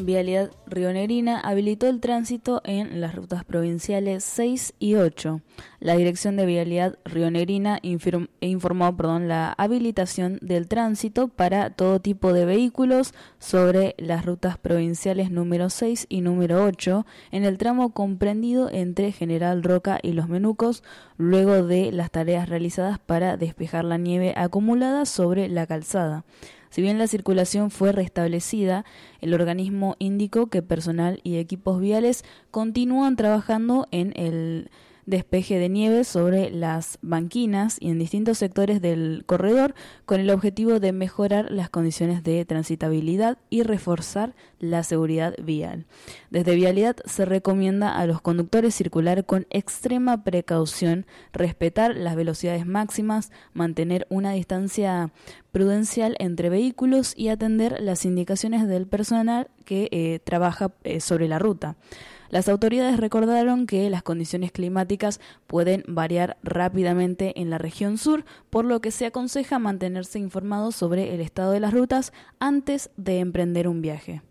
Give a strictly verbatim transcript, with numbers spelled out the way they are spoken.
Vialidad Rionegrina habilitó el tránsito en las rutas provinciales seis y ocho. La Dirección de Vialidad Rionegrina informó perdón, la habilitación del tránsito para todo tipo de vehículos sobre las rutas provinciales número seis y número ocho en el tramo comprendido entre General Roca y Los Menucos, luego de las tareas realizadas para despejar la nieve acumulada sobre la calzada. Si bien la circulación fue restablecida, el organismo indicó que personal y equipos viales continúan trabajando en el despeje de nieve sobre las banquinas y en distintos sectores del corredor con el objetivo de mejorar las condiciones de transitabilidad y reforzar la seguridad vial. Desde Vialidad se recomienda a los conductores circular con extrema precaución, respetar las velocidades máximas, mantener una distancia prudencial entre vehículos y atender las indicaciones del personal que eh, trabaja eh, sobre la ruta. Las autoridades recordaron que las condiciones climáticas pueden variar rápidamente en la región sur, por lo que se aconseja mantenerse informado sobre el estado de las rutas antes de emprender un viaje.